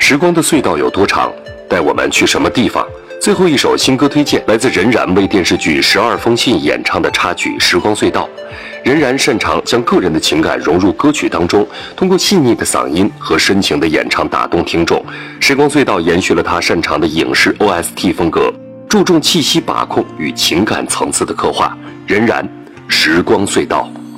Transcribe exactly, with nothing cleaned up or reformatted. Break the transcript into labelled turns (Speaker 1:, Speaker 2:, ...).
Speaker 1: 时光的隧道有多长？带我们去什么地方？最后一首新歌推荐来自任然为电视剧《十二封信》演唱的插曲《时光隧道》。任然擅长将个人的情感融入歌曲当中，通过细腻的嗓音和深情的演唱打动听众。《时光隧道》延续了他擅长的影视 O S T 风格，注重气息把控与情感层次的刻画。任然，《时光隧道》。